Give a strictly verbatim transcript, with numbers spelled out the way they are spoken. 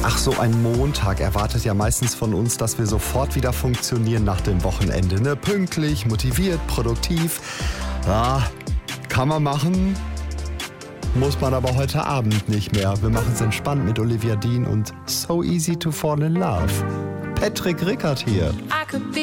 Ach, so ein Montag erwartet ja meistens von uns, dass wir sofort wieder funktionieren nach dem Wochenende. Ne? Pünktlich, motiviert, produktiv. Ja, kann man machen, muss man aber heute Abend nicht mehr. Wir machen es entspannt mit Olivia Dean und So Easy to Fall in Love. Patrick Rickard hier. I could be